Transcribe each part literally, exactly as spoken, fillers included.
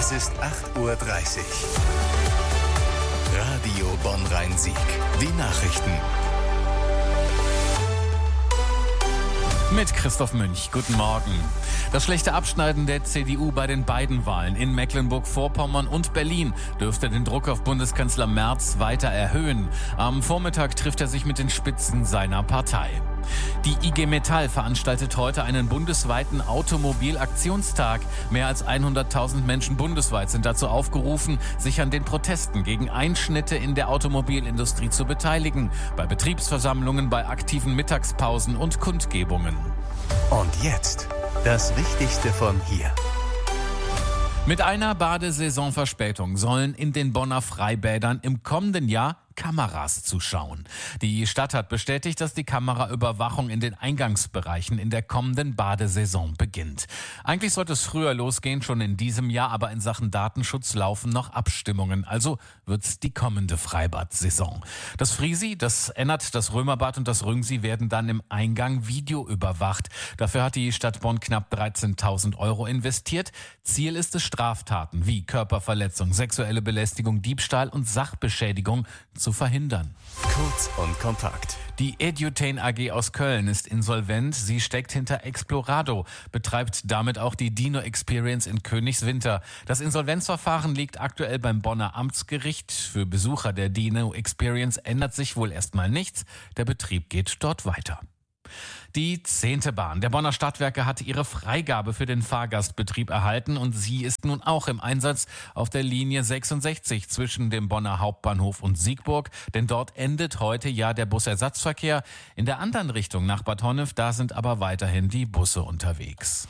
Es ist acht Uhr dreißig. Radio Bonn-Rhein-Sieg. Die Nachrichten. Mit Christoph Münch. Guten Morgen. Das schlechte Abschneiden der C D U bei den beiden Wahlen in Mecklenburg-Vorpommern und Berlin dürfte den Druck auf Bundeskanzler Merz weiter erhöhen. Am Vormittag trifft er sich mit den Spitzen seiner Partei. Die I G Metall veranstaltet heute einen bundesweiten Automobilaktionstag. Mehr als hunderttausend Menschen bundesweit sind dazu aufgerufen, sich an den Protesten gegen Einschnitte in der Automobilindustrie zu beteiligen. Bei Betriebsversammlungen, bei aktiven Mittagspausen und Kundgebungen. Und jetzt das Wichtigste von hier. Mit einer Badesaisonverspätung sollen in den Bonner Freibädern im kommenden Jahr Kameras zuschauen. Die Stadt hat bestätigt, dass die Kameraüberwachung in den Eingangsbereichen in der kommenden Badesaison beginnt. Eigentlich sollte es früher losgehen, schon in diesem Jahr, aber in Sachen Datenschutz laufen noch Abstimmungen. Also wird's die kommende Freibad-Saison. Das Friesi, das Ennert, das Römerbad und das Rüngsi werden dann im Eingang videoüberwacht. Dafür hat die Stadt Bonn knapp dreizehntausend Euro investiert. Ziel ist es, Straftaten wie Körperverletzung, sexuelle Belästigung, Diebstahl und Sachbeschädigung zu verhindern. Kurz und kompakt. Die Edutain A G aus Köln ist insolvent. Sie steckt hinter Explorado, betreibt damit auch die Dino Experience in Königswinter. Das Insolvenzverfahren liegt aktuell beim Bonner Amtsgericht. Für Besucher der Dino Experience ändert sich wohl erstmal nichts. Der Betrieb geht dort weiter. Die zehnte Bahn der Bonner Stadtwerke hat ihre Freigabe für den Fahrgastbetrieb erhalten und sie ist nun auch im Einsatz auf der Linie sechsundsechzig zwischen dem Bonner Hauptbahnhof und Siegburg, denn dort endet heute ja der Busersatzverkehr. In der anderen Richtung nach Bad Honnef, da sind aber weiterhin die Busse unterwegs.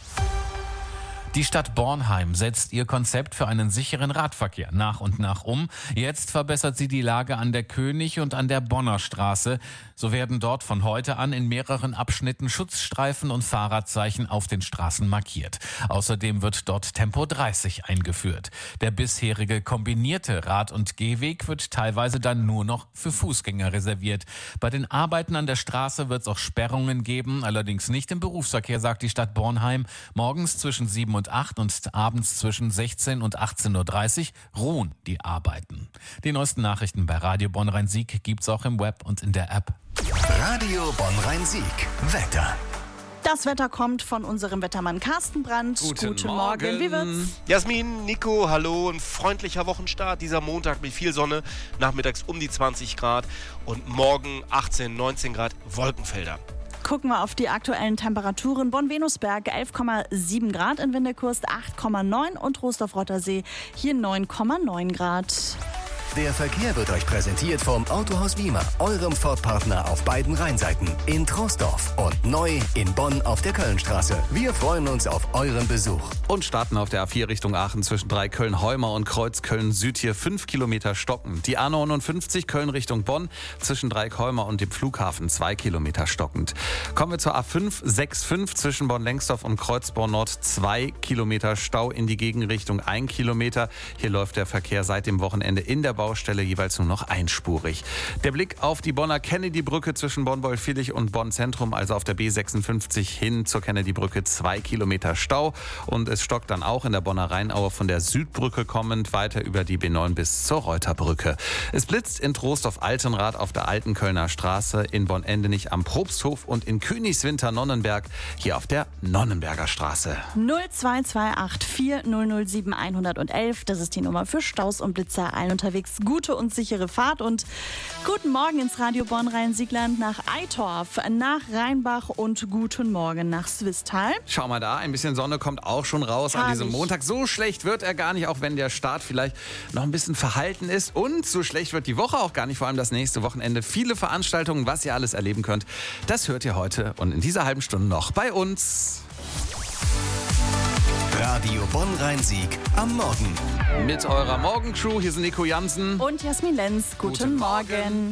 Die Stadt Bornheim setzt ihr Konzept für einen sicheren Radverkehr nach und nach um. Jetzt verbessert sie die Lage an der König- und an der Bonner Straße. So werden dort von heute an in mehreren Abschnitten Schutzstreifen und Fahrradzeichen auf den Straßen markiert. Außerdem wird dort Tempo dreißig eingeführt. Der bisherige kombinierte Rad- und Gehweg wird teilweise dann nur noch für Fußgänger reserviert. Bei den Arbeiten an der Straße wird es auch Sperrungen geben, allerdings nicht im Berufsverkehr, sagt die Stadt Bornheim. Morgens zwischen sieben und acht und abends zwischen sechzehn und achtzehn Uhr dreißig ruhen die Arbeiten. Die neuesten Nachrichten bei Radio Bonn-Rhein-Sieg gibt's auch im Web und in der App. Radio Bonn-Rhein-Sieg. Wetter. Das Wetter kommt von unserem Wettermann Carsten Brandt. Guten, Guten Morgen. Morgen. Wie wird's? Jasmin, Nico, hallo. Ein freundlicher Wochenstart. Dieser Montag mit viel Sonne. Nachmittags um die zwanzig Grad. Und morgen achtzehn, neunzehn Grad Wolkenfelder. Gucken wir auf die aktuellen Temperaturen. Bonn-Venusberg elf Komma sieben Grad, in Windekurst acht Komma neun und Rostorf-Rottersee hier neun Komma neun Grad. Der Verkehr wird euch präsentiert vom Autohaus Wiemer, eurem Ford-Partner auf beiden Rheinseiten. In Troisdorf und neu in Bonn auf der Kölnstraße. Wir freuen uns auf euren Besuch. Und starten auf der A vier Richtung Aachen zwischen Dreiköln-Heumer und Kreuz Köln-Süd hier fünf Kilometer stockend. Die A neunundfünfzig Köln Richtung Bonn zwischen Dreieck-Heumer und dem Flughafen zwei Kilometer stockend. Kommen wir zur A fünf fünfundsechzig zwischen Bonn-Lengsdorf und Kreuzborn-Nord zwei Kilometer Stau in die Gegenrichtung ein Kilometer. Hier läuft der Verkehr seit dem Wochenende in der Baustelle jeweils nur noch einspurig. Der Blick auf die Bonner Kennedy-Brücke zwischen Bonn-Wölfvillig und Bonn-Zentrum, also auf der B sechsundfünfzig hin zur Kennedy-Brücke, zwei Kilometer Stau. Und es stockt dann auch in der Bonner Rheinaue von der Südbrücke kommend weiter über die B neun bis zur Reuterbrücke. Es blitzt in Troisdorf-Altenrad auf der Alten Kölner Straße, in Bonn-Endenich am Probsthof und in Königswinter-Nonnenberg hier auf der Nonnenberger Straße. null zwei zwei acht vier null null sieben eins eins eins, das ist die Nummer für Staus und Blitzer. Allen unterwegs gute und sichere Fahrt und guten Morgen ins Radio Bonn-Rhein-Siegland nach Eitorf, nach Rheinbach und guten Morgen nach Swisttal. Schau mal da, ein bisschen Sonne kommt auch schon raus Herrlich. An diesem Montag. So schlecht wird er gar nicht, auch wenn der Start vielleicht noch ein bisschen verhalten ist. Und so schlecht wird die Woche auch gar nicht, vor allem das nächste Wochenende. Viele Veranstaltungen, was ihr alles erleben könnt, das hört ihr heute und in dieser halben Stunde noch bei uns. Radio Bonn-Rhein-Sieg am Morgen. Mit eurer Morgencrew, hier sind Nico Jansen Und Jasmin Lenz, guten, Guten Morgen. Morgen.